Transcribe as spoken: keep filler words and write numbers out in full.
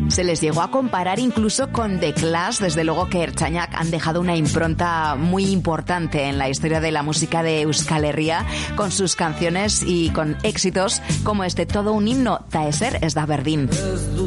Se les llegó a comparar incluso con The Clash. Desde luego que Ertzainak han dejado una impronta muy importante en la historia de la música de Euskal Herria, con sus canciones y con éxitos como este, todo un himno, Ta ezer ez da berdin.